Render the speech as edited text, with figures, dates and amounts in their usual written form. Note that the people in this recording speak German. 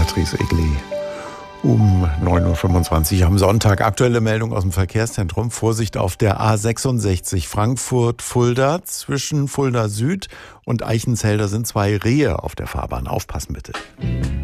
Patrice Egli. Um 9.25 Uhr am Sonntag. Aktuelle Meldung aus dem Verkehrszentrum. Vorsicht auf der A66 Frankfurt-Fulda. Zwischen Fulda Süd und Eichenzell, da sind 2 Rehe auf der Fahrbahn. Aufpassen bitte.